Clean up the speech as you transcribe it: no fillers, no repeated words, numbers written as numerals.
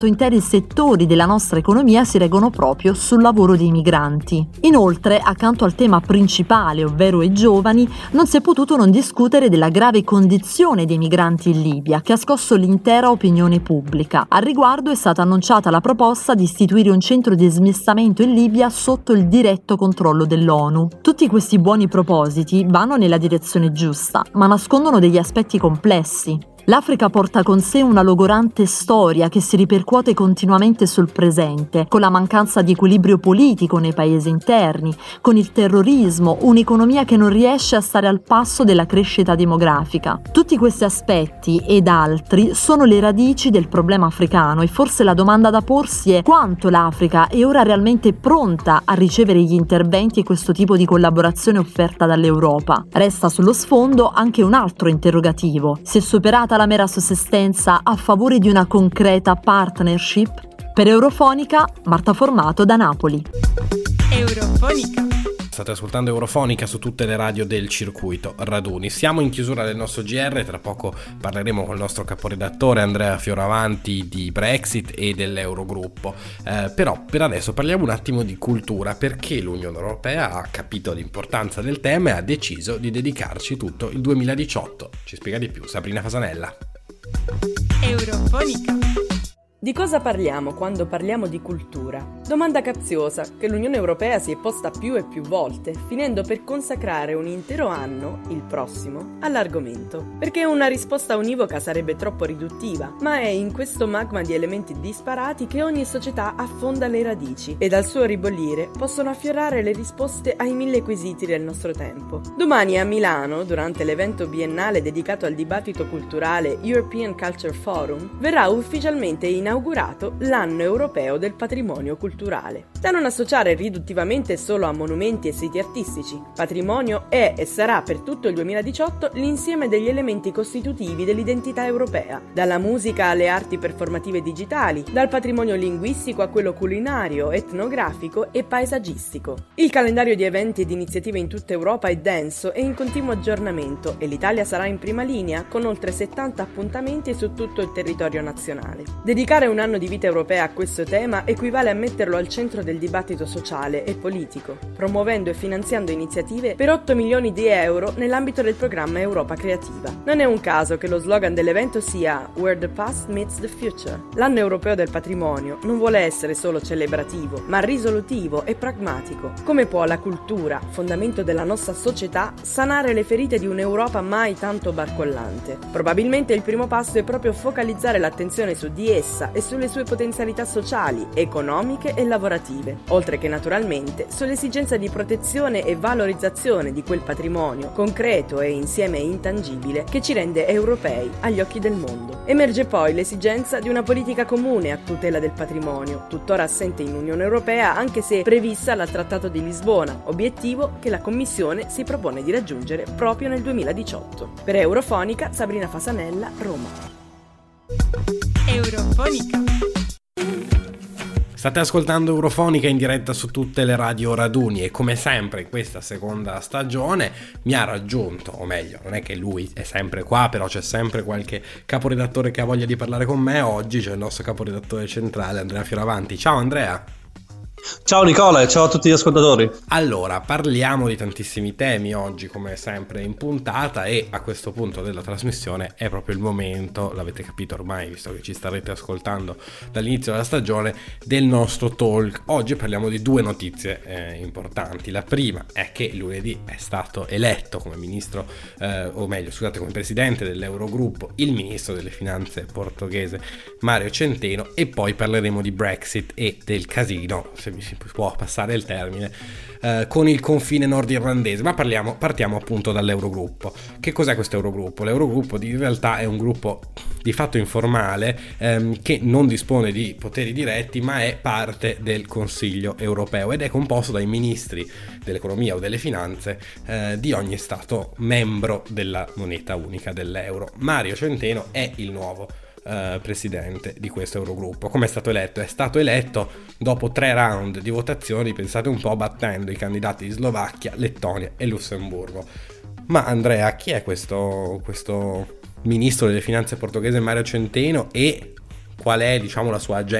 interi settori della nostra economia si reggono proprio sul lavoro dei migranti. Inoltre, accanto al tema principale, ovvero i giovani, non si è potuto non discutere della grave condizione dei migranti in Libia, che ha scosso l'intera opinione pubblica. Al riguardo è stata annunciata la proposta di istituire un centro di smistamento in Libia sotto il diretto controllo dell'ONU. Tutti questi buoni propositi vanno nella direzione giusta, ma nascondono degli aspetti complessi. L'Africa porta con sé una logorante storia che si ripercuote continuamente sul presente, con la mancanza di equilibrio politico nei paesi interni, con il terrorismo, un'economia che non riesce a stare al passo della crescita demografica. Tutti questi aspetti ed altri sono le radici del problema africano e forse la domanda da porsi è quanto l'Africa è ora realmente pronta a ricevere gli interventi e questo tipo di collaborazione offerta dall'Europa. Resta sullo sfondo anche un altro interrogativo: se è superata la mera sussistenza a favore di una concreta partnership? Per Eurofonica, Marta Formato da Napoli. Eurofonica. State ascoltando Eurofonica su tutte le radio del circuito raduni. Siamo in chiusura del nostro GR, tra poco parleremo con il nostro caporedattore Andrea Fioravanti di Brexit e dell'Eurogruppo. Però per adesso parliamo un attimo di cultura, perché l'Unione Europea ha capito l'importanza del tema e ha deciso di dedicarci tutto il 2018. Ci spiega di più Sabrina Fasanella. Eurofonica. Di cosa parliamo quando parliamo di cultura? Domanda capziosa che l'Unione Europea si è posta più e più volte, finendo per consacrare un intero anno, il prossimo, all'argomento. Perché una risposta univoca sarebbe troppo riduttiva, ma è in questo magma di elementi disparati che ogni società affonda le radici e dal suo ribollire possono affiorare le risposte ai 1000 quesiti del nostro tempo. Domani a Milano, durante l'evento biennale dedicato al dibattito culturale European Culture Forum, verrà ufficialmente inaugurato l'anno europeo del patrimonio culturale. Da non associare riduttivamente solo a monumenti e siti artistici, patrimonio è e sarà per tutto il 2018 l'insieme degli elementi costitutivi dell'identità europea, dalla musica alle arti performative digitali, dal patrimonio linguistico a quello culinario, etnografico e paesaggistico. Il calendario di eventi ed iniziative in tutta Europa è denso e in continuo aggiornamento e l'Italia sarà in prima linea con oltre 70 appuntamenti su tutto il territorio nazionale. Dedicare un anno di vita europea a questo tema equivale a metterlo al centro del dibattito sociale e politico, promuovendo e finanziando iniziative per 8 milioni di euro nell'ambito del programma Europa Creativa. Non è un caso che lo slogan dell'evento sia Where the Past Meets the Future. L'anno europeo del patrimonio non vuole essere solo celebrativo, ma risolutivo e pragmatico. Come può la cultura, fondamento della nostra società, sanare le ferite di un'Europa mai tanto barcollante? Probabilmente il primo passo è proprio focalizzare l'attenzione su di essa e sulle sue potenzialità sociali, economiche e lavorative, oltre che naturalmente sull'esigenza di protezione e valorizzazione di quel patrimonio concreto e insieme intangibile che ci rende europei agli occhi del mondo. Emerge poi l'esigenza di una politica comune a tutela del patrimonio, tuttora assente in Unione Europea anche se prevista dal Trattato di Lisbona, obiettivo che la Commissione si propone di raggiungere proprio nel 2018. Per Eurofonica, Sabrina Fasanella, Roma. Eurofonica. State ascoltando Eurofonica in diretta su tutte le radio raduni e come sempre in questa seconda stagione mi ha raggiunto, o meglio, non è che lui è sempre qua, però c'è sempre qualche caporedattore che ha voglia di parlare con me. Oggi c'è il nostro caporedattore centrale Andrea Fioravanti. Ciao Andrea! Ciao Nicola e ciao a tutti gli ascoltatori. Allora, parliamo di tantissimi temi oggi come sempre in puntata e a questo punto della trasmissione è proprio il momento, l'avete capito ormai visto che ci starete ascoltando dall'inizio della stagione, del nostro talk. Oggi parliamo di due notizie importanti. La prima è che lunedì è stato eletto come ministro, come presidente dell'Eurogruppo il ministro delle finanze portoghese Mario Centeno, e poi parleremo di Brexit e del casino, se mi si può passare il termine, con il confine nordirlandese. Ma partiamo appunto dall'Eurogruppo. Che cos'è questo Eurogruppo? L'Eurogruppo in realtà è un gruppo di fatto informale che non dispone di poteri diretti, ma è parte del Consiglio europeo ed è composto dai ministri dell'economia o delle finanze di ogni stato membro della moneta unica dell'euro. Mario Centeno è il nuovo presidente di questo Eurogruppo. Come è stato eletto? È stato eletto dopo 3 round di votazioni, pensate un po', battendo i candidati di Slovacchia, Lettonia e Lussemburgo. Ma Andrea, chi è questo ministro delle finanze portoghese Mario Centeno e qual è, diciamo, la sua agenda